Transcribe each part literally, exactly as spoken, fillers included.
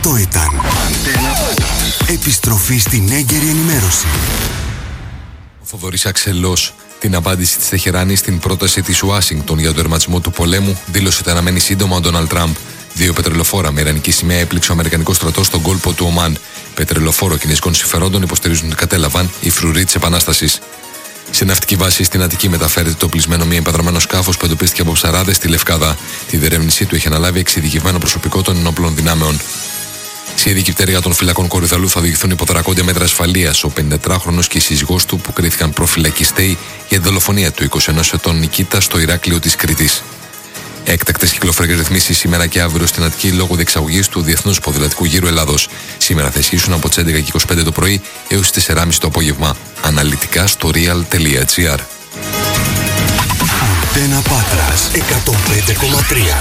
Αυτό ήταν Αντένα Πάτρας. Επιστροφή στην έγκαιρη ενημέρωση. Ο Θοδωρής Αξελός την απάντηση της Τεχεράνης στην πρόταση της Ουάσιγκτον για τον τερματισμό του πολέμου δήλωσε ότι αναμένει σύντομα ο Ντόναλντ Τραμπ. Δύο πετρελοφόρα με ιρανική σημαία έπληξε ο Αμερικανικός στρατός στον κόλπο του Ομάν. Πετρελοφόρο κινέζικων συμφερόντων υποστηρίζουν ότι κατέλαβαν οι φρουροί της Επανάστασης. Σε ναυτική βάση στην Αττική μεταφέρεται το οπλισμένο μη εμπαδραμένο σκάφος που εντοπίστηκε από ψαράδες στη Λευκάδα. Τη διερεύνησή του έχει αναλάβει εξειδικευμένο προσωπικό των ενόπλων δυνάμεων. Σε ειδική πτέρυγα των φυλακών Κορυδαλού θα οδηγηθούν υπό δρακόντια μέτρα ασφαλείας ο πενηντετράχρονος και η σύζυγός του που κρίθηκαν προφυλακιστέοι για τη δολοφονία του είκοσι ενός ετών Νικήτα στο Ηράκλειο της Κρήτης. Έκτακτες κυκλοφορικές ρυθμίσεις σήμερα και αύριο στην Αττική λόγω διεξαγωγής του Διεθνούς Ποδηλατικού Γύρου Ελλάδος. Σήμερα θα ισχύσουν από τις έντεκα και είκοσι πέντε το πρωί έως τις τέσσερις και μισή το απόγευμα. Αναλυτικά στο real τελεία gr. Αντένα Πάτρας εκατόν πέντε κόμμα τρία.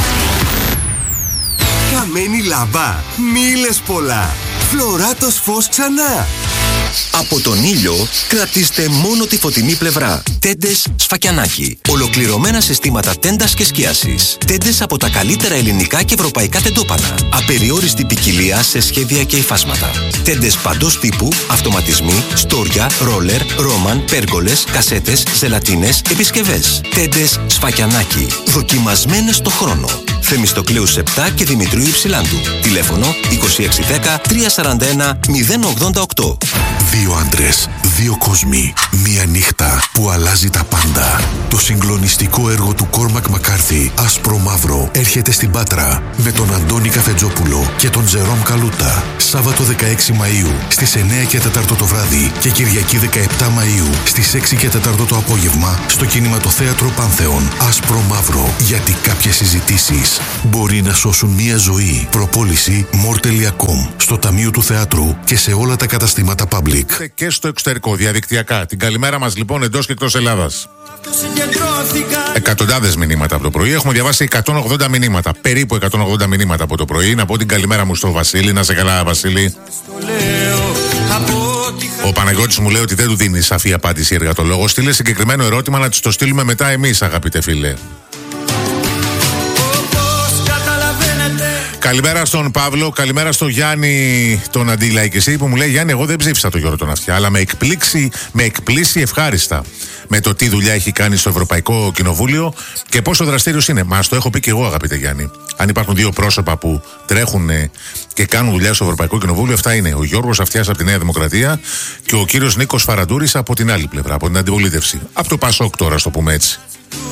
Καμένη λάμπα, μη λες πολλά. Φλωράτος φως ξανά. Από τον ήλιο κρατήστε μόνο τη φωτεινή πλευρά. Τέντες Σφακιανάκι. Ολοκληρωμένα συστήματα τέντας και σκίασης. Τέντες από τα καλύτερα ελληνικά και ευρωπαϊκά τεντόπανα. Απεριόριστη ποικιλία σε σχέδια και υφάσματα. Τέντες παντός τύπου, αυτοματισμοί, στόρια, ρόλερ, ρόμαν, πέργολες, κασέτες, ζελατίνες, επισκευές. Τέντες Σφακιανάκι. Δοκιμασμένες στο χρόνο. Θεμιστοκλέους επτά και Δημητρίου Υψηλάντου. Τηλέφωνο είκοσι έξι δέκα τριακόσια σαράντα ένα μηδέν ογδόντα οκτώ. Δύο άντρες, δύο κόσμοι, μία νύχτα που αλλάζει τα πάντα. Το συγκλονιστικό έργο του Κόρμακ Μακάρθι, Άσπρο Μαύρο, έρχεται στην Πάτρα με τον Αντώνη Καφετζόπουλο και τον Τζερόμ Καλούτα. Σάββατο δεκαέξι Μαΐου στις εννιά και τέσσερα το βράδυ και Κυριακή δεκαεπτά Μαΐου στις έξι και τέσσερα το απόγευμα στο Κινηματοθέατρο Πάνθεον. Άσπρο Μαύρο, γιατί κάποιες συζητήσεις μπορεί να σώσουν μία ζωή. Προπόληση μορ τελεία κομ στο Ταμείο του Θεάτρου και σε όλα τα καταστήματα Public. Και στο εξωτερικό, διαδικτυακά. Την καλημέρα μας λοιπόν εντός και εκτός Ελλάδας. Εκατοντάδες μηνύματα από το πρωί. Έχουμε διαβάσει εκατόν ογδόντα μηνύματα. Περίπου εκατόν ογδόντα μηνύματα από το πρωί. Να πω την καλημέρα μου στο Βασίλη. Να σε καλά, Βασίλη. Ο Παναγιώτης μου λέει ότι δεν του δίνει σαφή απάντηση η εργατολόγος. Στείλε συγκεκριμένο ερώτημα να της το στείλουμε μετά εμείς, αγαπητέ φίλε. Καλημέρα στον Παύλο, καλημέρα στον Γιάννη τον αντιλαϊκιστή που μου λέει: Γιάννη, εγώ δεν ψήφισα τον Γιώργο τον Αυτιά, αλλά με εκπλήξει, με εκπλήσει ευχάριστα με το τι δουλειά έχει κάνει στο Ευρωπαϊκό Κοινοβούλιο και πόσο δραστήριος είναι. Μα το έχω πει και εγώ, αγαπητέ Γιάννη. Αν υπάρχουν δύο πρόσωπα που τρέχουν και κάνουν δουλειά στο Ευρωπαϊκό Κοινοβούλιο, αυτά είναι ο Γιώργος Αυτιάς από τη Νέα Δημοκρατία και ο κύριος Νίκος Φαραντούρης από την άλλη πλευρά, από την αντιπολίτευση. Από το Πασόκ τώρα, στο πούμε έτσι.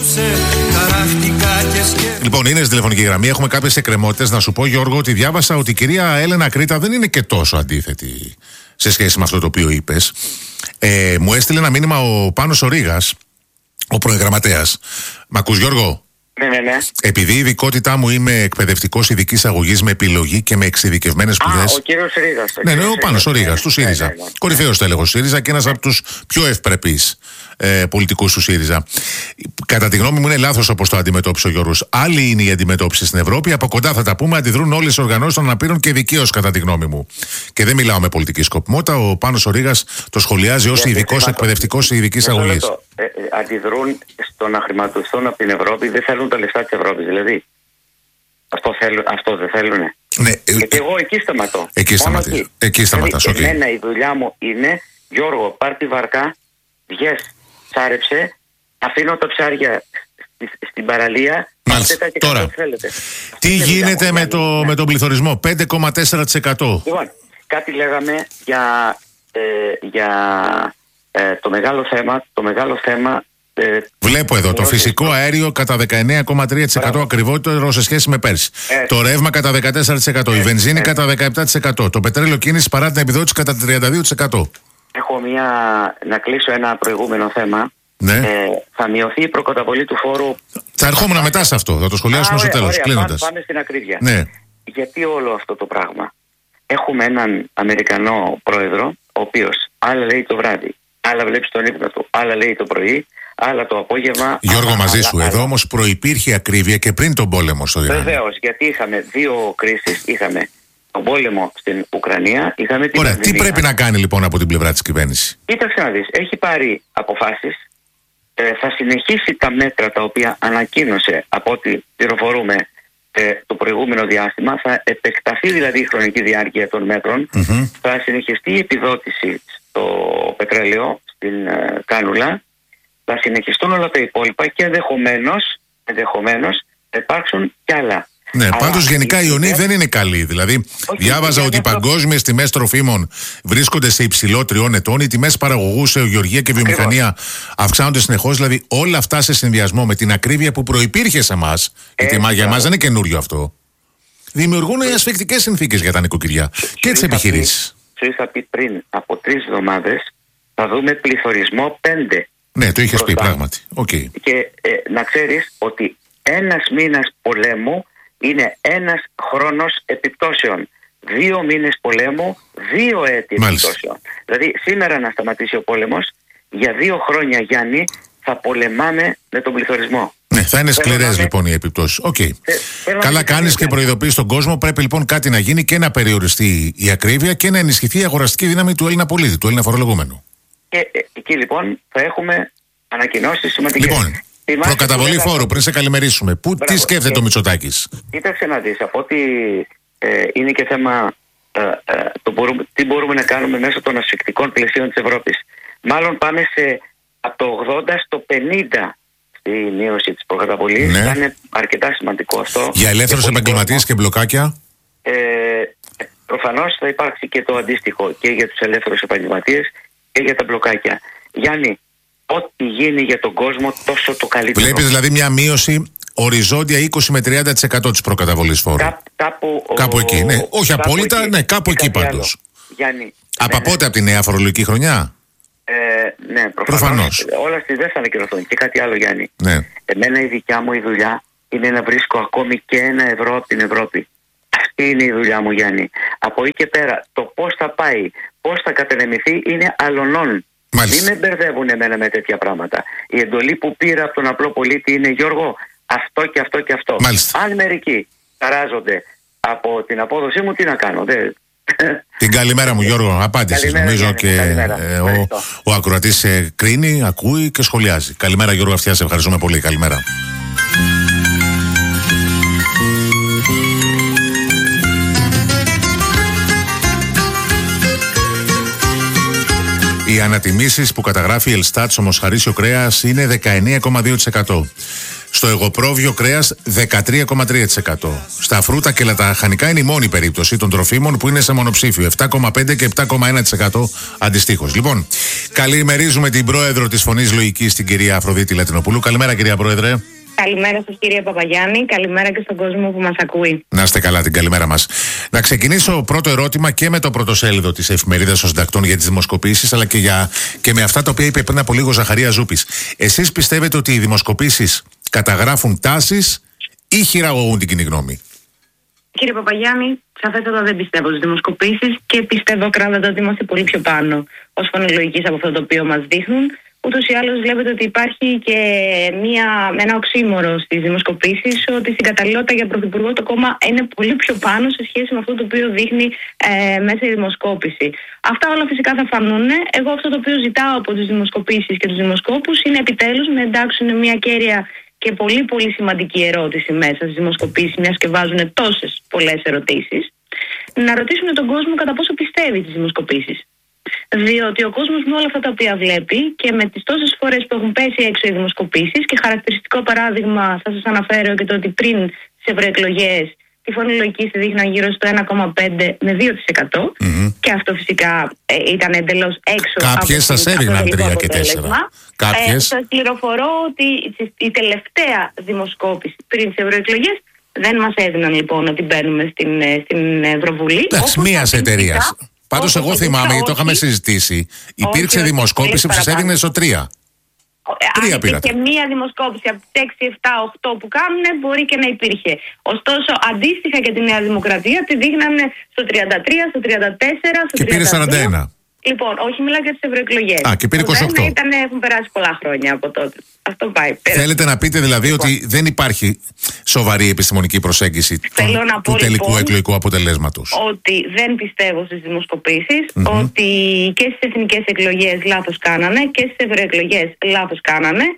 Λοιπόν, είναι στη τηλεφωνική γραμμή. Έχουμε κάποιες εκκρεμότητες. Να σου πω, Γιώργο, ότι διάβασα ότι η κυρία Έλενα Κρήτα δεν είναι και τόσο αντίθετη σε σχέση με αυτό το οποίο είπες. Ε, μου έστειλε ένα μήνυμα ο Πάνος ο Ρήγας, ο πρώην-γραμματέας. Μ' ακούς, Γιώργο? Ναι, ναι, ναι. Επειδή η ειδικότητά μου είμαι εκπαιδευτικός ειδικής αγωγής με επιλογή και με εξειδικευμένες σπουδές. Α, ο κύριος Ρήγας. Ναι, ναι, ο Πάνος ο Ρήγας, του ΣΥΡΙΖΑ. Ναι, ναι, ναι. Κορυφαίος τέλεχος του ΣΥΡΙΖΑ και ένας από τους πιο ευπρεπείς ε, πολιτικούς του ΣΥΡΙΖΑ. Κατά τη γνώμη μου, είναι λάθος όπως το αντιμετώπισε ο Γιώργος. Άλλη είναι η αντιμετώπιση στην Ευρώπη. Από κοντά θα τα πούμε, αντιδρούν όλες οι οργανώσεις των αναπήρων και δικαίως, κατά τη γνώμη μου. Και δεν μιλάω με πολιτική σκοπιμότητα. Ο Πάνος ο Ρήγας το σχολιάζει ως ειδικός εκπαιδευτικός ειδικής αγωγής. Ε, ε, αντιδρούν στο να χρηματοδοτηθούν από την Ευρώπη, δεν θέλουν τα λεφτά της Ευρώπης, δηλαδή. Αυτό, θέλουν, αυτό δεν θέλουνε. Ναι, Γιατί ε, εγώ εκεί σταματώ. Εκεί σταματάς. Εκεί, εκεί σταματάς. Δηλαδή, okay. Εμένα η δουλειά μου είναι, Γιώργο, πάρ' τη βαρκά, βγες, ψάρεψε, αφήνω τα ψάρια στη, στην παραλία. Μάλιστα. Τώρα, τι γίνεται με, το, με τον πληθωρισμό, πέντε κόμμα τέσσερα τοις εκατό. Λοιπόν, κάτι λέγαμε για, ε, για ε, το μεγάλο θέμα, το μεγάλο θέμα. Ε, Βλέπω εδώ το φυσικό αέριο κατά δεκαεννέα κόμμα τρία τοις εκατό ακριβότερο σε σχέση με πέρσι. Ε, το ρεύμα κατά δεκατέσσερα τοις εκατό. Ε, η βενζίνη ε, κατά δεκαεπτά τοις εκατό. Το πετρέλαιο κίνηση παρά την επιδότηση κατά τριάντα δύο τοις εκατό. Έχω μια, να κλείσω ένα προηγούμενο θέμα. Ναι. Ε, θα μειωθεί η προκαταβολή του φόρου. Θα ερχόμουν μετά σε αυτό, θα το σχολιάσουμε στο τέλος. Κλείνοντας. Πάμε στην ακρίβεια. Ναι. Γιατί όλο αυτό το πράγμα? Έχουμε έναν Αμερικανό πρόεδρο, ο οποίος άλλα λέει το βράδυ, άλλα βλέπει τον ύπνο του, άλλα λέει το πρωί, άλλα το απόγευμα. Γιώργο, άλλα, μαζί άλλα, σου. άλλα. Εδώ όμως προϋπήρχε ακρίβεια και πριν τον πόλεμο στο Ιράν. Βεβαίως, γιατί είχαμε δύο κρίσεις. Είχαμε τον πόλεμο στην Ουκρανία, είχαμε την. Ωραία, πανδημία. τι πρέπει να κάνει λοιπόν από την πλευρά της κυβέρνησης? Κοίταξε να δεις, έχει πάρει αποφάσεις. Ε, θα συνεχίσει τα μέτρα τα οποία ανακοίνωσε, από ό,τι πληροφορούμε, ε, το προηγούμενο διάστημα, θα επεκταθεί δηλαδή η χρονική διάρκεια των μέτρων, Mm-hmm. θα συνεχιστεί η επιδότηση στο πετρέλαιο, στην ε, κάνουλα, θα συνεχιστούν όλα τα υπόλοιπα και ενδεχομένως, ενδεχομένως θα υπάρξουν κι άλλα. Ναι, πάντως γενικά η ιονή δεν είναι καλή. Δηλαδή, όχι, διάβαζα ότι οι αυτό... παγκόσμιες τιμές τροφίμων βρίσκονται σε υψηλό τριών ετών, οι τιμές παραγωγού σε γεωργία και βιομηχανία Ακριβώς. αυξάνονται συνεχώς. Δηλαδή, όλα αυτά σε συνδυασμό με την ακρίβεια που προϋπήρχε σε εμάς, γιατί για εμάς δεν είναι καινούριο αυτό, δημιουργούν οι ασφικτικές συνθήκες για τα νοικοκυριά και τις επιχειρήσεις. Σου είχα πει πριν από τρεις εβδομάδες θα δούμε πληθωρισμό πέντε. Ναι, το είχες πει πράγματι. Okay. Και ε, να ξέρεις ότι ένας μήνας πολέμου είναι ένας χρόνος επιπτώσεων. Δύο μήνες πολέμου, δύο έτη Μάλιστα. επιπτώσεων. Δηλαδή σήμερα να σταματήσει ο πόλεμος, για δύο χρόνια, Γιάννη, θα πολεμάμε με τον πληθωρισμό. Ναι, θα είναι σκληρές με... λοιπόν οι επιπτώσεις. Okay. Θε, Καλά κάνεις και προειδοποιείς τον κόσμο. Πρέπει λοιπόν κάτι να γίνει και να περιοριστεί η ακρίβεια και να ενισχυθεί η αγοραστική δύναμη του Έλληνα πολίτη, του Έλληνα φορολογούμενου. Και ε, εκεί λοιπόν θα έχουμε ανακοινώσεις σημαντικές. Λοιπόν, προκαταβολή φόρου, πριν σε καλημερίσουμε. Πού, Μπράβο, τι σκέφτεται και... ο Μητσοτάκης? Κοίταξε να δεις, από ότι ε, είναι και θέμα ε, ε, το μπορούμε, τι μπορούμε να κάνουμε μέσω των ασφικτικών πλαισίων της Ευρώπης. Μάλλον πάμε σε, από το ογδόντα στο πενήντα στη μείωση της προκαταβολής. Ναι. Θα είναι αρκετά σημαντικό αυτό. Για ελεύθερους επαγγελματίες και μπλοκάκια. Ε, προφανώς θα υπάρξει και το αντίστοιχο και για τους ελεύθερους επαγγελματίες και για τα μπλοκάκια. Γιάννη, ό,τι γίνει για τον κόσμο τόσο το καλύτερο. Βλέπεις δηλαδή μια μείωση οριζόντια είκοσι με τριάντα τοις εκατό της προκαταβολής φόρου. Κά, κάπου, κάπου εκεί, ναι. Όχι κάπου απόλυτα, εκεί, ναι, κάπου εκεί πάντως. Γιάννη, από ναι, πότε, ναι. από τη νέα φορολογική χρονιά? Ε, ναι, προφανώς. προφανώς. Όλα στις δεν θα ανακοινωθούν. Και κάτι άλλο, Γιάννη. Ναι. Εμένα η δικιά μου η δουλειά είναι να βρίσκω ακόμη και ένα ευρώ από την Ευρώπη. Αυτή είναι η δουλειά μου, Γιάννη. Από εκεί και πέρα, το πώς θα πάει, πώς θα κατανεμηθεί είναι αλωνών. Μην με μπερδεύουν εμένα με τέτοια πράγματα. Η εντολή που πήρα από τον απλό πολίτη είναι, Γιώργο, αυτό και αυτό και αυτό. Μάλιστα. Αν μερικοί ταράζονται από την απόδοσή μου, τι να κάνω? Δεν... Την καλημέρα μου, Γιώργο. Απάντησες νομίζω Γιάννη, και ε, ο, ο ακροατής ε, κρίνει, ακούει και σχολιάζει. Καλημέρα, Γιώργο Αυτιά, σε ευχαριστούμε πολύ. Καλημέρα. Οι ανατιμήσεις που καταγράφει η Ελστάτ στο μοσχαρίσιο κρέας είναι δεκαεννέα κόμμα δύο τοις εκατό. Στο εγωπρόβιο κρέας δεκατρία κόμμα τρία τοις εκατό. Στα φρούτα και λαχανικά είναι η μόνη περίπτωση των τροφίμων που είναι σε μονοψήφιο, επτά κόμμα πέντε και επτά κόμμα ένα τοις εκατό αντιστοίχως. Λοιπόν, καλημερίζουμε την πρόεδρο της Φωνής Λογικής, την κυρία Αφροδίτη Λατινοπούλου. Καλημέρα, κυρία Πρόεδρε. Καλημέρα σας, κύριε Παπαγιάννη. Καλημέρα και στον κόσμο που μας ακούει. Να είστε καλά, την καλημέρα μας. Να ξεκινήσω πρώτο ερώτημα και με το πρωτοσέλιδο της εφημερίδας των συντακτών για τις δημοσκοπήσεις, αλλά και, για, και με αυτά τα οποία είπε πριν από λίγο Ζαχαρία Ζούπης. Εσείς πιστεύετε ότι οι δημοσκοπήσεις καταγράφουν τάσεις ή χειραγωγούν την κοινή γνώμη? Κύριε Παπαγιάννη, σαφέστατα δεν πιστεύω στις δημοσκοπήσεις και πιστεύω ακράδαντα ότι είμαστε πολύ πιο πάνω ως Φωνή Λογικής από αυτό το οποίο μας δείχνουν. Ούτως ή άλλως βλέπετε ότι υπάρχει και μια, ένα οξύμορο στις δημοσκοπήσεις, ότι στην καταλληλότητα για πρωθυπουργό το κόμμα είναι πολύ πιο πάνω σε σχέση με αυτό το οποίο δείχνει ε, μέσα η δημοσκόπηση. Αυτά όλα φυσικά θα φανούν. Εγώ αυτό το οποίο ζητάω από τις δημοσκοπήσεις και τους δημοσκόπους είναι επιτέλους να εντάξουν μια κέρια και πολύ πολύ σημαντική ερώτηση μέσα στις δημοσκοπήσεις, μιας και βάζουν τόσες πολλές ερωτήσεις, να ρωτήσουν τον κόσμο κατά πόσο πιστεύει τις δημοσκοπήσεις. Διότι ο κόσμος με όλα αυτά τα οποία βλέπει και με τις τόσες φορές που έχουν πέσει έξω οι δημοσκοπήσεις, και χαρακτηριστικό παράδειγμα θα σας αναφέρω και το ότι πριν τις ευρωεκλογές τη Φωνή Λογικής τη δείχναν γύρω στο ένα κόμμα πέντε με δύο τοις εκατό, mm-hmm. και αυτό φυσικά ε, ήταν εντελώς έξω. Κάποιες σας έδιναν τρία και τέσσερα. Κάποιες. Ε, σας πληροφορώ ότι η τελευταία δημοσκόπηση πριν τις ευρωεκλογές δεν μας έδιναν λοιπόν ότι μπαίνουμε στην, στην Ευρωβουλή. Εντάξει, μίας εταιρείας. Πάντως εγώ θυμάμαι, γιατί το είχαμε συζητήσει, υπήρξε όχι, δημοσκόπηση που σας έδινε στο τρία. Τρία πήρατε. Και μία δημοσκόπηση από τις έξι, επτά, οκτώ που κάνουν μπορεί και να υπήρχε. Ωστόσο, αντίστοιχα και τη Νέα Δημοκρατία τη δείχνανε στο τριάντα τρία, στο τριάντα τέσσερα, στο και τριάντα δύο. Και πήρε σαράντα ένα. Λοιπόν, όχι, μιλάω για τις ευρωεκλογές. Α, και πήρε είκοσι οκτώ. Ήταν, έχουν περάσει πολλά χρόνια από τότε. Αυτό πάει. Πέρα. Θέλετε να πείτε δηλαδή λοιπόν ότι δεν υπάρχει σοβαρή επιστημονική προσέγγιση των, του πω, τελικού λοιπόν, εκλογικού αποτελέσματος? Ότι δεν πιστεύω στις δημοσκοπήσεις, mm-hmm. ότι και στις εθνικές εκλογές λάθος κάνανε και στις ευρωεκλογές λάθος κάνανε,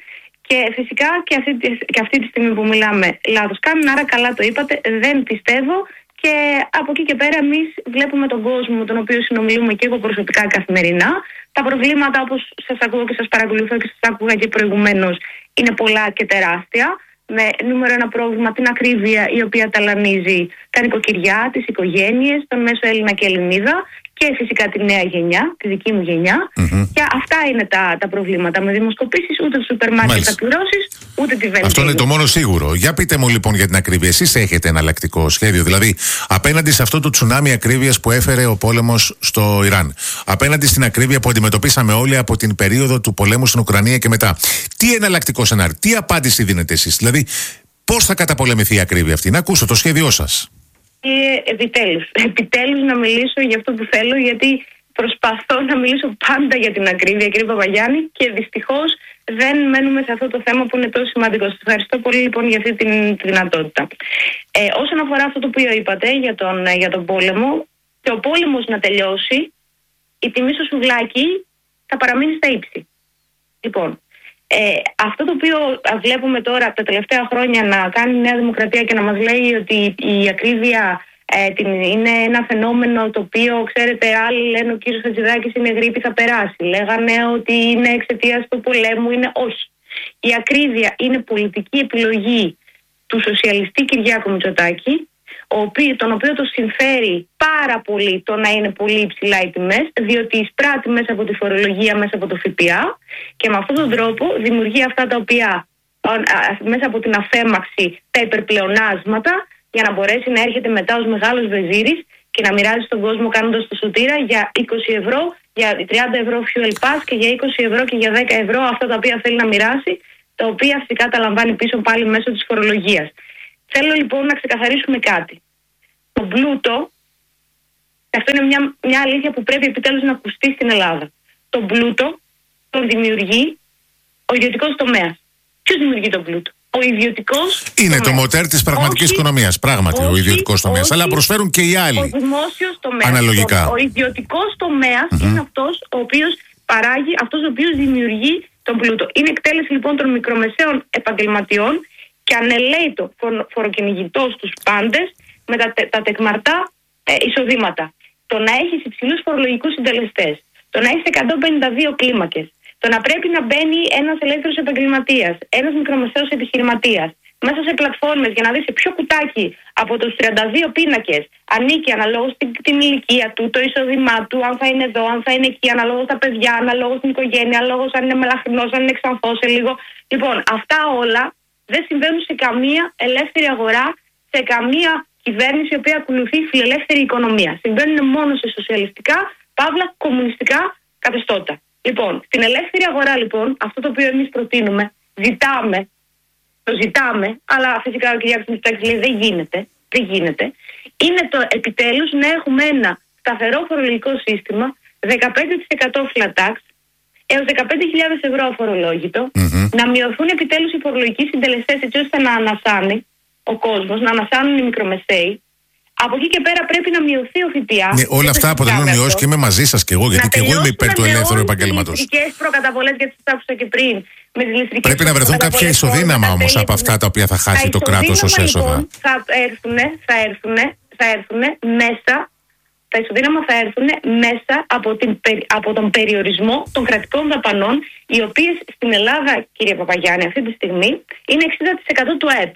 Και φυσικά και αυτή, και αυτή τη στιγμή που μιλάμε λάθος κάνουν, άρα καλά το είπατε, δεν πιστεύω. Και από εκεί και πέρα εμείς βλέπουμε τον κόσμο με τον οποίο συνομιλούμε και εγώ προσωπικά καθημερινά. Τα προβλήματα, όπως σας ακούω και σας παρακολουθώ και σας άκουγα και προηγουμένως, είναι πολλά και τεράστια. Με νούμερο ένα πρόβλημα την ακρίβεια, η οποία ταλανίζει τα νοικοκυριά, τις οικογένειες, τον μέσο Έλληνα και Ελληνίδα και φυσικά τη νέα γενιά, τη δική μου γενιά. Mm-hmm. Και αυτά είναι τα, τα προβλήματα. Με δημοσκοπήσεις ούτε το σούπερ μάρκετ θα πληρώσεις, ούτε τη βενζίνη. Αυτό είναι το μόνο σίγουρο. Για πείτε μου λοιπόν για την ακρίβεια. Εσείς έχετε εναλλακτικό σχέδιο? Δηλαδή, απέναντι σε αυτό το τσουνάμι ακρίβειας που έφερε ο πόλεμος στο Ιράν, απέναντι στην ακρίβεια που αντιμετωπίσαμε όλοι από την περίοδο του πολέμου στην Ουκρανία και μετά, τι εναλλακτικό σενάριο, τι απάντηση δίνετε εσείς? Δηλαδή, πώς θα καταπολεμηθεί η ακρίβεια αυτή? Να ακούσω το σχέδιό σας. Και επιτέλους, επιτέλους να μιλήσω για αυτό που θέλω, γιατί προσπαθώ να μιλήσω πάντα για την ακρίβεια, κύριε Παπαγιάννη, και δυστυχώς δεν μένουμε σε αυτό το θέμα που είναι τόσο σημαντικό. Σας ευχαριστώ πολύ λοιπόν για αυτή την τη δυνατότητα. Ε, όσον αφορά αυτό το οποίο είπατε για τον, για τον πόλεμο, και ο πόλεμος να τελειώσει, η τιμή στο σουβλάκι θα παραμείνει στα ύψη. Λοιπόν, Ε, αυτό το οποίο βλέπουμε τώρα τα τελευταία χρόνια να κάνει η Νέα Δημοκρατία και να μας λέει ότι η ακρίβεια ε, την, είναι ένα φαινόμενο το οποίο, ξέρετε, άλλοι λένε ο κύριος Χατζηδάκης είναι γρίπη, θα περάσει. Λέγανε ότι είναι εξαιτίας του πολέμου, είναι όχι. Η ακρίβεια είναι πολιτική επιλογή του σοσιαλιστή Κυριάκου Μητσοτάκη, τον οποίο το συμφέρει πάρα πολύ το να είναι πολύ υψηλά οι τιμές, διότι εισπράττει μέσα από τη φορολογία, μέσα από το ΦΠΑ, και με αυτόν τον τρόπο δημιουργεί αυτά τα οποία μέσα από την αφέμαξη, τα υπερπλεονάσματα, για να μπορέσει να έρχεται μετά ως μεγάλος βεζίρης και να μοιράζει στον κόσμο κάνοντας το σωτήρα για είκοσι ευρώ, για τριάντα ευρώ fuel pass και για είκοσι ευρώ και για δέκα ευρώ αυτά τα οποία θέλει να μοιράσει, τα οποία φυσικά τα λαμβάνει πίσω πάλι μέσω της φορολογίας. Θέλω λοιπόν να ξεκαθαρίσουμε κάτι. Το πλούτο, αυτό είναι μια, μια αλήθεια που πρέπει επιτέλους να ακουστεί στην Ελλάδα. Το πλούτο τον δημιουργεί ο ιδιωτικός τομέας. Ποιος δημιουργεί τον πλούτο? Ο ιδιωτικός Είναι τομέας. Το μοτέρ της πραγματικής οικονομίας. Πράγματι, όχι, ο ιδιωτικός τομέας. Όχι, αλλά προσφέρουν και οι άλλοι. Ο δημόσιος τομέας. Αναλογικά. Ο, ο ιδιωτικός τομέας mm-hmm. είναι αυτός ο οποίος παράγει, αυτός ο οποίος δημιουργεί τον πλούτο. Είναι εκτέλεση λοιπόν των μικρομεσαίων επαγγελματιών και ανελαίητο φοροκυνηγητό στους πάντες με τα, τα τεκμαρτά ε, εισοδήματα. Το να έχεις υψηλούς φορολογικούς συντελεστές, το να έχεις εκατόν πενήντα δύο κλίμακες, το να πρέπει να μπαίνει ένας ελεύθερος επαγγελματίας, ένας μικρομεσαίος επιχειρηματίας μέσα σε πλατφόρμες για να δει σε ποιο κουτάκι από τους τριάντα δύο πίνακες ανήκει αναλόγως την, την ηλικία του, το εισόδημά του, αν θα είναι εδώ, αν θα είναι εκεί, αναλόγως τα παιδιά, αναλόγως την οικογένεια, αναλόγως αν είναι μελαχρινός, αν είναι ξανθός σε λίγο. Λοιπόν, αυτά όλα δεν συμβαίνουν σε καμία ελεύθερη αγορά, σε καμία κυβέρνηση η οποία ακολουθεί φιλελεύθερη οικονομία. Συμβαίνουν μόνο σε σοσιαλιστικά, παύλα κομμουνιστικά καθεστώτα. Λοιπόν, στην ελεύθερη αγορά λοιπόν, αυτό το οποίο εμείς προτείνουμε, ζητάμε, το ζητάμε, αλλά φυσικά ο κ. Μητσοτάκης λέει δεν γίνεται, δεν γίνεται, είναι το επιτέλους να έχουμε ένα σταθερό φορολογικό σύστημα, δεκαπέντε τοις εκατό flat tax, έως δεκαπέντε χιλιάδες ευρώ αφορολόγητο, mm-hmm. να μειωθούν επιτέλους οι φορολογικοί συντελεστές έτσι ώστε να ανασάνει ο κόσμος, να ανασάνουν οι μικρομεσαίοι. Από εκεί και πέρα πρέπει να μειωθεί ο ΦΠΑ. Ναι, όλα αυτά αποτελούν μειώσεις και είμαι μαζί σας και εγώ, γιατί και εγώ είμαι υπέρ του ελεύθερου επαγγέλματος. Με τις ληστρικές προκαταβολές, γιατί σας άκουσα και πριν. Με τις ληστρικές πρέπει να βρεθούν κάποια ισοδύναμα όμως από αυτά τα οποία θα χάσει το κράτος ως έσοδα. Λοιπόν, θα έρθουν, θα έρθουν, θα έρθουν μέσα. Τα ισοδύναμα θα έρθουν μέσα από, την, από τον περιορισμό των κρατικών δαπανών, οι οποίες στην Ελλάδα, κύριε Παπαγιάννη, αυτή τη στιγμή είναι εξήντα τοις εκατό του ΑΕΠ.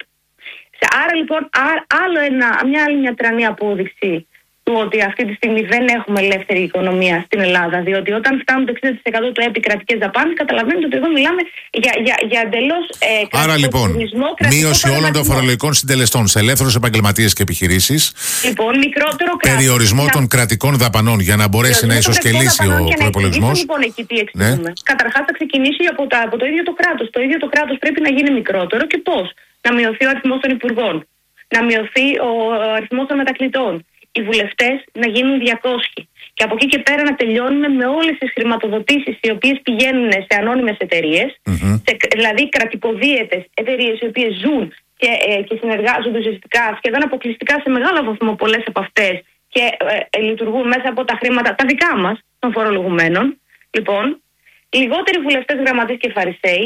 Άρα λοιπόν, άλλο ένα, μια άλλη μια τρανή απόδειξη του ότι αυτή τη στιγμή δεν έχουμε ελεύθερη οικονομία στην Ελλάδα. Διότι όταν φτάνουν το εξήντα τοις εκατό του ΑΕΠ οι κρατικές δαπάνες, καταλαβαίνετε ότι εδώ μιλάμε για, για, για εντελώς ε, κρατικό. Άρα λοιπόν, μείωση όλων των φορολογικών συντελεστών σε ελεύθερους επαγγελματίες και επιχειρήσεις. Λοιπόν, μικρότερο κράτος. Περιορισμό των κρατικών δαπανών για να μπορέσει να ισοσκελίσει ο προϋπολογισμός. Λοιπόν, εκεί τι εξηγούμε. Ναι. Καταρχάς θα ξεκινήσει από, τα, από το ίδιο το κράτος. Το ίδιο το κράτος πρέπει να γίνει μικρότερο και πώς? Να μειωθεί ο αριθμός των υπουργών, να μειωθεί ο αριθμός των μετακλητών, οι βουλευτές να γίνουν διακόσιοι. Και από εκεί και πέρα να τελειώνουμε με όλες τις χρηματοδοτήσεις οι οποίες πηγαίνουν σε ανώνυμες εταιρείες, mm-hmm. σε, δηλαδή κρατικοδίαιτες εταιρείες οι οποίες ζουν και, ε, και συνεργάζονται ουσιαστικά σχεδόν αποκλειστικά σε μεγάλο βαθμό πολλές από αυτές και ε, ε, λειτουργούν μέσα από τα χρήματα τα δικά μας των φορολογουμένων. Λοιπόν, λιγότεροι βουλευτές, γραμματείς και φαρισαίοι,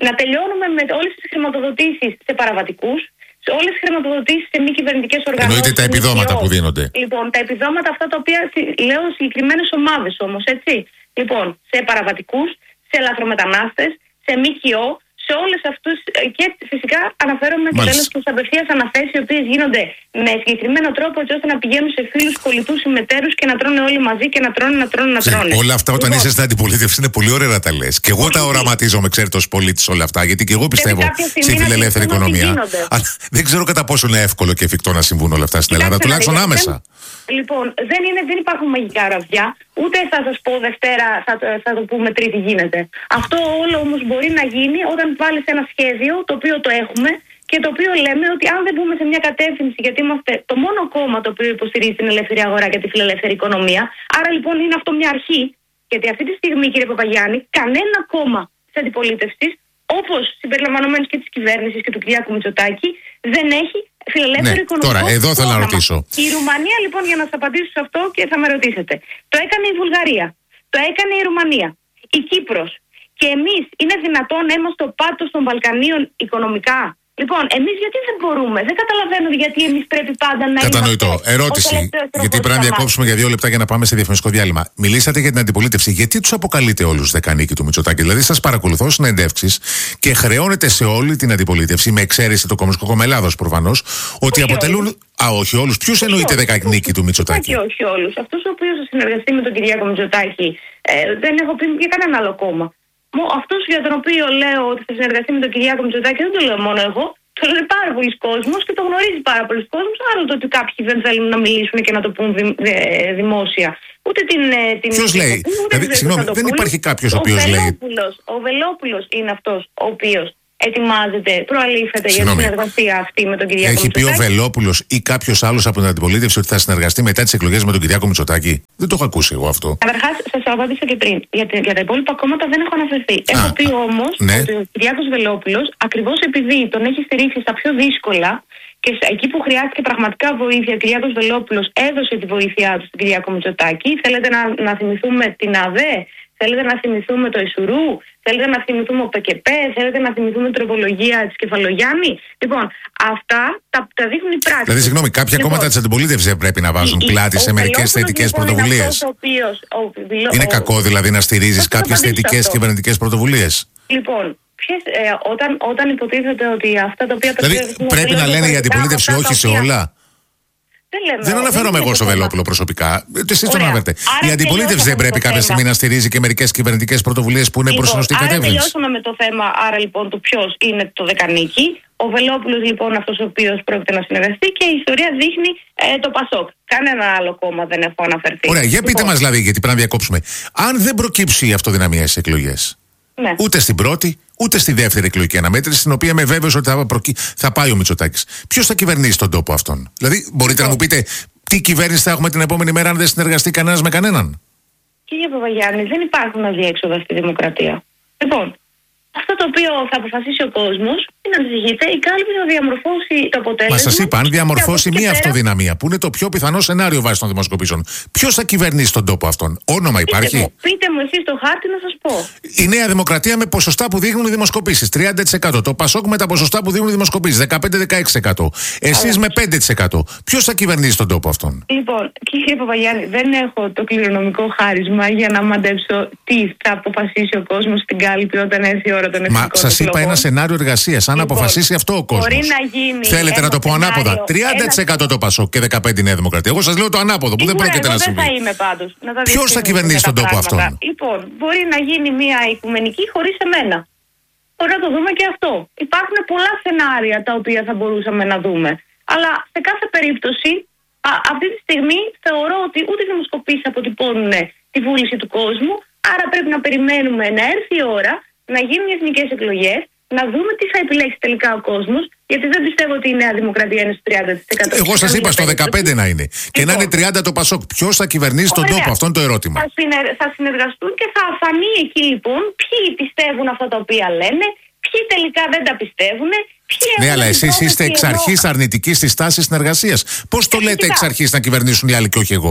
Να τελειώνουμε με όλες τις χρηματοδοτήσεις σε παραβατικούς, σε όλες τις χρηματοδοτήσεις σε μη κυβερνητικές οργανώσεις. Εννοείται τα επιδόματα που δίνονται. Λοιπόν, τα επιδόματα αυτά τα οποία λέω συγκεκριμένες ομάδες όμως, έτσι. Λοιπόν, σε παραβατικούς, σε λαθρομετανάστες, σε ΜΚΟ, σε όλες αυτούς, και φυσικά αναφέρομαι και τέλος στις απευθείας αναθέσεις, οι οποίες γίνονται με συγκεκριμένο τρόπο, έτσι ώστε να πηγαίνουν σε φίλους, κολλητούς, συμμετέρους και να τρώνε όλοι μαζί και να τρώνε, να τρώνε, να τρώνε. Όλα αυτά όταν λοιπόν, είσαι στην αντιπολίτευση είναι πολύ ωραία να τα λες. Και εγώ τα οραματίζομαι, ξέρετε, ως πολίτης όλα αυτά, γιατί και εγώ πιστεύω στη φιλελεύθερη οικονομία. Αλλά δεν ξέρω κατά πόσο είναι εύκολο και εφικτό να συμβούν όλα αυτά στην Ελλάδα, τουλάχιστον άμεσα. Λοιπόν, δεν, είναι, δεν υπάρχουν μαγικά ραβδιά, ούτε θα σας πω Δευτέρα, θα, θα το πούμε Τρίτη γίνεται. Αυτό όλο όμως μπορεί να γίνει όταν βάλεις ένα σχέδιο, το οποίο το έχουμε και το οποίο λέμε ότι αν δεν μπούμε σε μια κατεύθυνση, γιατί είμαστε το μόνο κόμμα το οποίο υποστηρίζει την ελεύθερη αγορά και τη φιλελεύθερη οικονομία, άρα λοιπόν είναι αυτό μια αρχή, γιατί αυτή τη στιγμή, κύριε Παπαγιάννη, κανένα κόμμα της αντιπολίτευσης, όπως συμπεριλαμβανομένως και της κυβέρνησης και του Κυριάκου Μητσοτάκη, δεν έχει φιλελεύθερο ναι, οικονομικό. Τώρα, εδώ θέλω να ρωτήσω. Η Ρουμανία, λοιπόν, για να σας απαντήσω σε αυτό και θα με ρωτήσετε, το έκανε η Βουλγαρία, το έκανε η Ρουμανία, η Κύπρος. Και εμείς είναι δυνατόν να είμαστε ο πάτος των Βαλκανίων οικονομικά? Λοιπόν, εμείς γιατί δεν μπορούμε? Δεν καταλαβαίνω γιατί εμείς πρέπει πάντα να Κατανοητό. είμαστε. Ερώτηση. Γιατί πρέπει να διακόψουμε για δύο λεπτά για να πάμε σε διαφημιστικό διάλειμμα. Μιλήσατε για την αντιπολίτευση. Γιατί τους αποκαλείτε όλους δεκανίκη του Μητσοτάκη? Δηλαδή, σας παρακολουθώ συνεντεύξεις και χρεώνετε σε όλη την αντιπολίτευση, με εξαίρεση το Κομμουνιστικό Κόμμα Ελλάδος προφανώς, ότι όχι αποτελούν. Όλους. Α, όχι όλους. Ποιους εννοείτε δεκανίκη του Μητσοτάκη? Όχι, όχι όλους. Αυτός ο οποίος θα συνεργαστεί με τον Κυριάκο Μητσοτάκη, ε, δεν έχω πει για κανένα άλλο κόμμα. Αυτός για τον οποίο λέω ότι θα συνεργαστεί με τον Κυριάκο Μητσοτάκη δεν το λέω μόνο εγώ. Το λέει πάρα πολλοί κόσμος και το γνωρίζει πάρα πολλοί κόσμος. Άλλο το ότι κάποιοι δεν θέλουν να μιλήσουν και να το πούν δη, δε, δημόσια. Ούτε την. την Ποιος λέει? Δηλαδή, συγγνώμη, δεν υπάρχει κάποιος ο οποίος λέει. Ο Βελόπουλος είναι αυτός ο οποίος ετοιμάζεται, προαλήφεται για τη συνεργασία αυτή με τον Κυριάκο Έχει Μητσοτάκη. Έχει πει ο Βελόπουλος ή κάποιος άλλος από την αντιπολίτευση ότι θα συνεργαστεί μετά τις εκλογές με τον Κυριάκο Μητσοτάκη? Δεν το έχω ακούσει εγώ αυτό. Καταρχάς, σας απάντησα και πριν. Για, για τα υπόλοιπα κόμματα δεν έχω αναφερθεί. Α, έχω πει όμως ναι. ότι ο Κυριάκος Βελόπουλος, ακριβώς επειδή τον έχει στηρίξει στα πιο δύσκολα και εκεί που χρειάστηκε πραγματικά βοήθεια, ο Κυριάκος Βελόπουλος έδωσε τη βοήθειά του στον Κυριάκο Μητσοτάκη. Θέλετε να, να θυμηθούμε την ΑΔΕ? Θέλετε να θυμηθούμε το Ισουρού? Θέλετε να θυμηθούμε ο ΠΚΠ? Θέλετε να θυμηθούμε την τροπολογία της Κεφαλογιάννη? Λοιπόν, αυτά τα, τα δείχνουν οι πράξεις. Δηλαδή, συγγνώμη, κάποια λοιπόν, κόμματα της αντιπολίτευσης δεν πρέπει να βάζουν η, πλάτη σε μερικές θετικές λοιπόν, πρωτοβουλίες? Είναι, ο, είναι ο, κακό δηλαδή να στηρίζεις κάποιες θετικές κυβερνητικές πρωτοβουλίες? Λοιπόν, ποιες, ε, όταν, όταν υποτίθεται ότι αυτά τα οποία. Δηλαδή, πρέπει να λένε η αντιπολίτευση όχι σε όλα? Δεν, λέμε, δεν αναφέρομαι εγώ στο Βελόπουλο προσωπικά. Εσείς το αναφέρετε. Η αντιπολίτευση δεν πρέπει κάποια στιγμή να στηρίζει και μερικές κυβερνητικές πρωτοβουλίες που είναι λοιπόν, προς τη σωστή κατεύθυνση? Άρα τελειώσαμε με το θέμα, άρα λοιπόν το ποιος είναι το δεκανίκη. Ο Βελόπουλος λοιπόν αυτός ο οποίος πρόκειται να συνεργαστεί και η ιστορία δείχνει ε, το Πασόκ. Κανένα άλλο κόμμα δεν έχω αναφερθεί. Ωραία, για πείτε λοιπόν, μας δηλαδή, γιατί πρέπει να διακόψουμε. Αν δεν προκύψει η αυτοδυναμία στις εκλογές, ναι. ούτε στην πρώτη, ούτε στη δεύτερη εκλογική αναμέτρηση, στην οποία είμαι βέβαιος ότι θα, προκύ... θα πάει ο Μητσοτάκης, ποιος θα κυβερνήσει τον τόπο αυτόν? Δηλαδή, μπορείτε oh. να μου πείτε τι κυβέρνηση θα έχουμε την επόμενη μέρα αν δεν συνεργαστεί κανένας με κανέναν? Κύριε Παπαγιάννη, δεν υπάρχουν αδιέξοδα στη δημοκρατία. Λοιπόν, αυτό το οποίο θα αποφασίσει ο κόσμος, μην ανησυχείτε, η κάλπη θα διαμορφώσει το αποτέλεσμα. Μα σας είπα, αν διαμορφώσει μία πέρα... αυτοδυναμία, που είναι το πιο πιθανό σενάριο βάσει των δημοσκοπήσεων, ποιος θα κυβερνήσει τον τόπο αυτόν? Όνομα υπάρχει? Πείτε μου, πείτε μου εσείς το χάρτη να σας πω. Η Νέα Δημοκρατία με ποσοστά που δείχνουν οι δημοσκοπήσεις, τριάντα τοις εκατό. Το Πασόκ με τα ποσοστά που δείχνουν οι δημοσκοπήσεις, δεκαπέντε με δεκαέξι τοις εκατό. Εσείς με πέντε τοις εκατό. Ποιος θα κυβερνήσει τον τόπο αυτόν? Λοιπόν, κύριε Παπαγιάννη, δεν έχω το κληρονομικό χάρισμα για να μαντέψω τι θα αποφασίσει ο κόσμος στην κάλπη όταν έρθει η ώρα των εθνικών. Μα σας είπα ένα σενάριο εργασίας. Αν λοιπόν, αποφασίσει αυτό ο κόσμος. Μπορεί να γίνει. Θέλετε να το πω σενάριο, ανάποδα. τριάντα τοις εκατό ένα... το Πασόκ και δεκαπέντε τοις εκατό η Νέα Δημοκρατία. Εγώ σας λέω το ανάποδο που δεν πρόκειται να συμβεί. Δεν θα είμαι πάντως. Ποιος θα κυβερνήσει τον τόπο αυτόν? Λοιπόν, μπορεί να γίνει μια οικουμενική χωρίς εμένα. Μπορεί να το δούμε και αυτό. Υπάρχουν πολλά σενάρια τα οποία θα μπορούσαμε να δούμε. Αλλά σε κάθε περίπτωση, α, αυτή τη στιγμή θεωρώ ότι ούτε οι δημοσκοπήσεις αποτυπώνουν τη βούληση του κόσμου. Άρα πρέπει να περιμένουμε να έρθει η ώρα να γίνουν οι εθνικές εκλογές, να δούμε τι θα επιλέξει τελικά ο κόσμος, γιατί δεν πιστεύω ότι η Νέα Δημοκρατία είναι στο τριάντα τοις εκατό. Εγώ σας είπα στο δεκαπέντε να είναι. Λοιπόν, και να είναι τριάντα το Πασόκ. Ποιος θα κυβερνήσει τον τόπο? Αυτό είναι το ερώτημα. Θα, συνεργ, θα συνεργαστούν και θα φανεί εκεί λοιπόν ποιοι πιστεύουν αυτά τα οποία λένε, ποιοι τελικά δεν τα πιστεύουν. Ναι, αλλά εσείς είστε εξ αρχής αρνητικοί στη στάση συνεργασίας. Πώς το λέτε εξ αρχής να κυβερνήσουν οι άλλοι και όχι εγώ?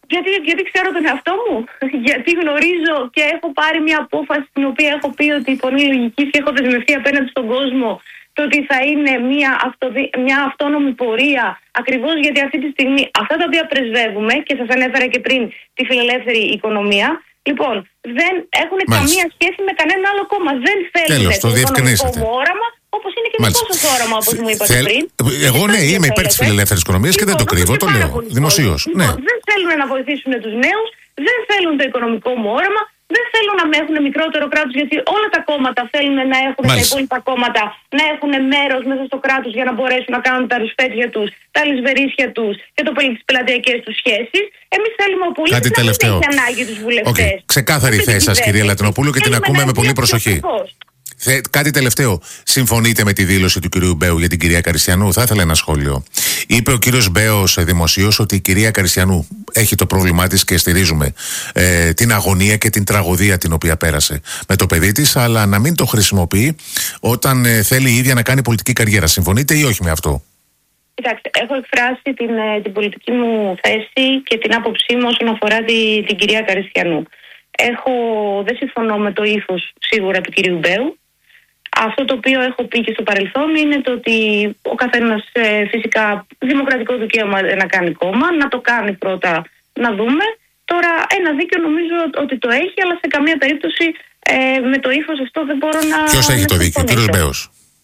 Γιατί, γιατί ξέρω τον εαυτό μου, γιατί γνωρίζω και έχω πάρει μια απόφαση στην οποία έχω πει ότι η φωνή λογικής και έχω δεσμευτεί απέναντι στον κόσμο το ότι θα είναι μια, αυτοδι... μια αυτόνομη πορεία, ακριβώς γιατί αυτή τη στιγμή αυτά τα οποία πρεσβεύουμε, και σας ανέφερα και πριν τη φιλελεύθερη οικονομία, λοιπόν, δεν έχουν Μάλιστα. καμία σχέση με κανένα άλλο κόμμα. Δεν θέλουν το οικονομικό μου όραμα, όπως είναι και δικό σας όραμα, όπως μου είπατε Θέλ... πριν. Εγώ ναι, είμαι υπέρ της φιλελεύθερης οικονομίας λοιπόν, και δεν το κρύβω, το λέω δημοσίως. Λοιπόν, ναι. Δεν θέλουν να βοηθήσουν τους νέους, δεν θέλουν το οικονομικό μου όραμα, δεν θέλουν να με έχουν μικρότερο κράτος, γιατί όλα τα κόμματα θέλουν να έχουν, Μάλιστα. τα υπόλοιπα κόμματα, να έχουν μέρος μέσα στο κράτος για να μπορέσουν να κάνουν τα ρουσφέτια τους, τα λησβερίσια τους και το, τις πελατειακές τους σχέσεις. Εμείς θέλουμε ο πολίτης να μην έχει ανάγκη τους βουλευτές. Okay. Ξεκάθαρη θέση σας, κυρία Λατινοπούλου, και την ακούμε με πολύ προσοχή. Θε, κάτι τελευταίο. Συμφωνείτε με τη δήλωση του κυρίου Μπέου για την κυρία Καριστιανού? Θα ήθελα ένα σχόλιο. Είπε ο κύριος Μπέος δημοσίως ότι η κυρία Καριστιανού έχει το πρόβλημά της και στηρίζουμε ε, την αγωνία και την τραγωδία την οποία πέρασε με το παιδί της, αλλά να μην το χρησιμοποιεί όταν ε, θέλει η ίδια να κάνει πολιτική καριέρα. Συμφωνείτε ή όχι με αυτό? Κοιτάξτε, έχω εκφράσει την, την πολιτική μου θέση και την άποψή μου όσον αφορά τη, την κυρία Καριστιανού. Έχω, δεν συμφωνώ με το ύφος σίγουρα του κυρίου Μπέου. Αυτό το οποίο έχω πει και στο παρελθόν είναι το ότι ο καθένας ε, φυσικά δημοκρατικό δικαίωμα να κάνει κόμμα, να το κάνει πρώτα να δούμε. Τώρα ένα δίκαιο νομίζω ότι το έχει, αλλά σε καμία περίπτωση ε, με το ύφος αυτό δεν μπορώ να... Ποιος έχει το δίκαιο, ο κύριος Μπέος?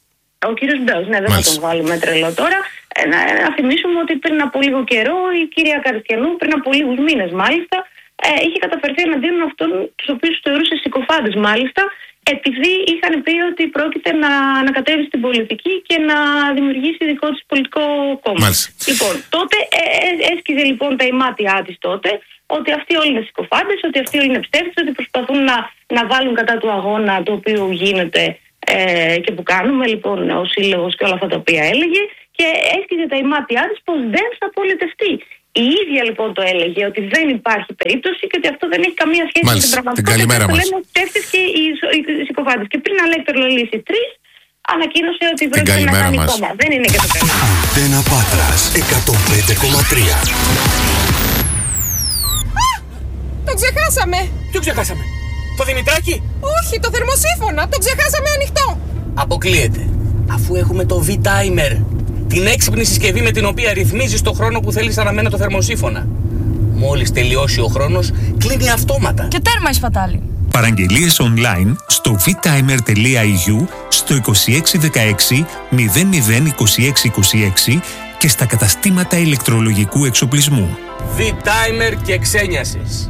Ο κύριος Μπέος, ναι, δεν Μάλιστα. θα τον βάλουμε τρελό τώρα. Ε, να, να θυμίσουμε ότι πριν από λίγο καιρό η κυρία Καριστιανού, πριν από λίγους μήνες μάλιστα, ε, είχε καταφερθεί εναντίον αυτών τους οποίους θεωρούσε συκοφάντες μάλιστα, επειδή είχαν πει ότι πρόκειται να ανακατεύει στην πολιτική και να δημιουργήσει δικό της πολιτικό κόμμα. Μάλιστα. Λοιπόν, τότε ε, ε, έσκυζε λοιπόν τα ημάτια της τότε ότι αυτοί όλοι είναι συκοφάντες, ότι αυτοί όλοι είναι ψεύτες, ότι προσπαθούν να, να βάλουν κατά του αγώνα το οποίο γίνεται ε, και που κάνουμε λοιπόν ο σύλλογος και όλα αυτά τα οποία έλεγε, και έσκυζε τα ημάτια της πως δεν θα πολιτευτεί. Η ίδια λοιπόν το έλεγε ότι δεν υπάρχει περίπτωση και ότι αυτό δεν έχει καμία σχέση Μάλιστα. με την πραγματικότητα. Το λένε ψεύτες και οι, οι, οι συκοφάντες. Και πριν αλέκτρολολήσει τρεις, ανακοίνωσε ότι πρόκειται να κάνει κόμμα. Δεν είναι και το τέλος. Αντένα Πάτρας εκατόν πέντε κόμμα τρία. Το ξεχάσαμε! Ποιο ξεχάσαμε? Το Δημητράκη? Όχι, το θερμοσύφωνα. Το ξεχάσαμε ανοιχτό. Αποκλείεται. Αφού έχουμε το V-Timer, την έξυπνη συσκευή με την οποία ρυθμίζεις το χρόνο που θέλεις αναμένα το θερμοσύφωνα. Μόλις τελειώσει ο χρόνος, κλείνει αυτόματα. Και τέρμα η σπατάλη. Παραγγελίες online στο vtimer.eu, στο είκοσι έξι δεκαέξι μηδέν μηδέν είκοσι έξι είκοσι έξι και στα καταστήματα ηλεκτρολογικού εξοπλισμού. V-Timer και ξένιασης.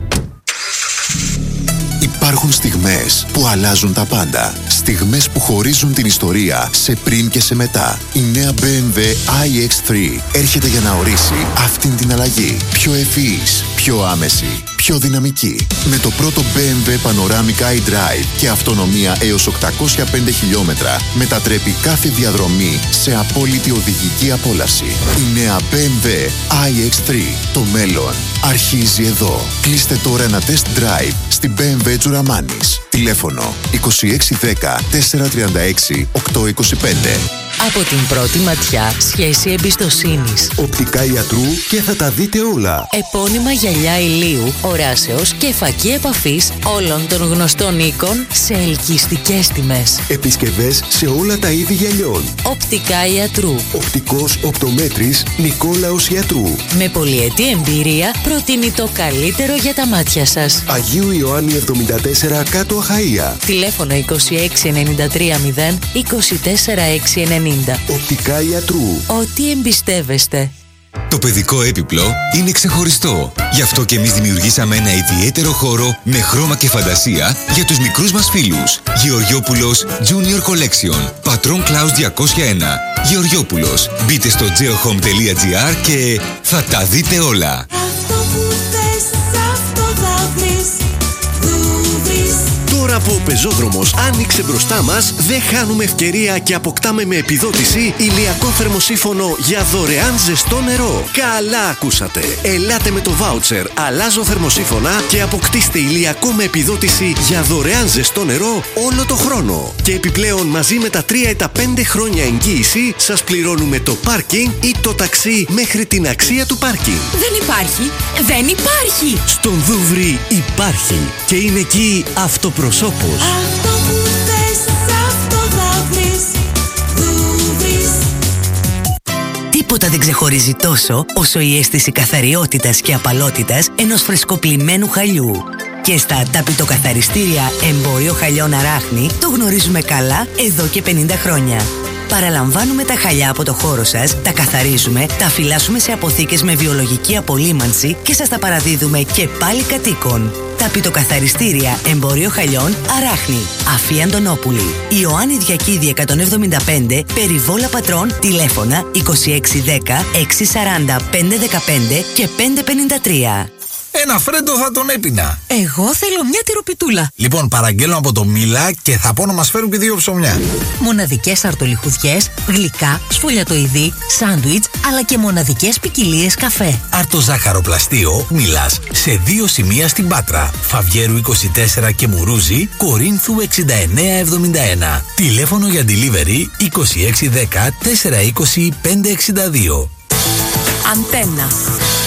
Υπάρχουν στιγμές που αλλάζουν τα πάντα. Στιγμές που χωρίζουν την ιστορία σε πριν και σε μετά. Η νέα μπι εμ ντάμπλιου άι εξ τρία έρχεται για να ορίσει αυτήν την αλλαγή. Πιο ευφυής, πιο άμεση, πιο δυναμική. Με το πρώτο μπι εμ ντάμπλιου Panoramic iDrive και αυτονομία έως οκτακόσια πέντε χιλιόμετρα, μετατρέπει κάθε διαδρομή σε απόλυτη οδηγική απόλαυση. Η νέα μπι εμ ντάμπλιου άι εξ τρία. Το μέλλον αρχίζει εδώ. Κλείστε τώρα ένα test drive στην μπι εμ ντάμπλιου Τζουραμάνης. Τηλέφωνο είκοσι έξι δέκα τετρακόσια τριάντα έξι οκτακόσια είκοσι πέντε. Από την πρώτη ματιά, σχέση εμπιστοσύνης. Οπτικά ιατρού και θα τα δείτε όλα. Επώνυμα γυαλιά ηλίου, οράσεως και φακή επαφής όλων των γνωστών οίκων σε ελκυστικές τιμές. Επισκευές σε όλα τα είδη γυαλιών. Οπτικά ιατρού. Οπτικός οπτομέτρης Νικόλαος Ιατρού. Με πολυετή εμπειρία προτείνει το καλύτερο για τα μάτια σας. Αγίου Ιωάννη εβδομήντα τέσσερα κάτω Αχαΐα. Τηλέφωνο είκοσι έξι ενενήντα τρία μηδέν είκοσι τέσσερα έξι ενενήντα. Οπτικά ιατρού. Ό,τι εμπιστεύεστε. Το παιδικό έπιπλο είναι ξεχωριστό. Γι' αυτό και εμείς δημιουργήσαμε ένα ιδιαίτερο χώρο με χρώμα και φαντασία για τους μικρούς μας φίλους. Γεωργιόπουλος Junior Collection. Πατρών Κλάους διακόσια ένα. Γεωργιόπουλος. Μπείτε στο geohome τελεία gr και θα τα δείτε όλα. Αυτό που θες, αυτό θα βρεις. Τώρα που ο πεζόδρομος άνοιξε μπροστά μας, δεν χάνουμε ευκαιρία και αποκτάμε με επιδότηση ηλιακό θερμοσύφωνο για δωρεάν ζεστό νερό. Καλά ακούσατε! Ελάτε με το βάουτσερ «Αλλάζω θερμοσύφωνα» και αποκτήστε ηλιακό με επιδότηση για δωρεάν ζεστό νερό όλο το χρόνο. Και επιπλέον μαζί με τα τρία ή τα πέντε χρόνια εγγύηση σας πληρώνουμε το πάρκινγκ ή το ταξί μέχρι την αξία του πάρκινγκ. Δεν υπάρχει! Δεν υπάρχει! Στον Δούβρι υπάρχει και είναι εκεί αυτοπροσώπος. Αυτό που θες, αυτό θα βρεις. Δούβρις. Τίποτα δεν ξεχωρίζει τόσο όσο η αίσθηση καθαριότητας και απαλότητας ενός φρεσκοπλημμένου χαλιού. Και στα ταπητοκαθαριστήρια Εμπόριο Χαλιών Αράχνη το γνωρίζουμε καλά εδώ και πενήντα χρόνια. Παραλαμβάνουμε τα χαλιά από το χώρο σας, τα καθαρίζουμε, τα φυλάσσουμε σε αποθήκες με βιολογική απολύμανση και σας τα παραδίδουμε και πάλι κατοίκων. Ταπητοκαθαριστήρια Εμπόριο Χαλιών Αράχνη. Αφή Αντωνόπουλη. Ιωάννη Διακίδη εκατόν εβδομήντα πέντε, Περιβόλα Πατρών, τηλέφωνα είκοσι έξι δέκα έξι σαράντα πέντε δεκαπέντε και πέντε πενήντα τρία. Ένα φρέντο θα τον έπινα. Εγώ θέλω μια τυροπιτούλα. Λοιπόν, παραγγέλνω από το Μίλα και θα πω να μας φέρουν και δύο ψωμιά. Μοναδικές αρτολιχουδιές, γλυκά, σφολιατοειδή, σάντουιτς, αλλά και μοναδικές ποικιλίες καφέ. Αρτοζάχαροπλαστείο Μίλας. Σε δύο σημεία στην Πάτρα. Φαβιέρου είκοσι τέσσερα και Μουρούζη, Κορίνθου εξήντα εννέα εβδομήντα ένα. Τηλέφωνο για delivery είκοσι έξι δέκα τετρακόσια είκοσι πέντε εξήντα δύο. Αντένα.